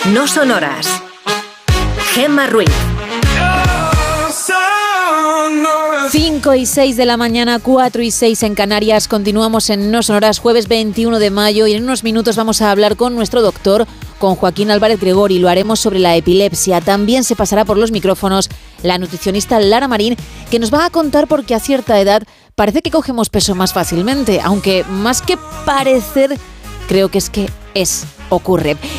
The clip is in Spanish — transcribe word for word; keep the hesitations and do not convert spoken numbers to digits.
No Sonoras. Gemma Ruiz. cinco y seis de la mañana, cuatro y seis en Canarias. Continuamos en No Sonoras, jueves veintiuno de mayo, y en unos minutos vamos a hablar con nuestro doctor, con Joaquín Álvarez Gregori. Lo haremos sobre la epilepsia. También se pasará por los micrófonos la nutricionista Lara Marín, que nos va a contar por qué a cierta edad parece que cogemos peso más fácilmente, aunque más que parecer, creo que es que es, ocurre.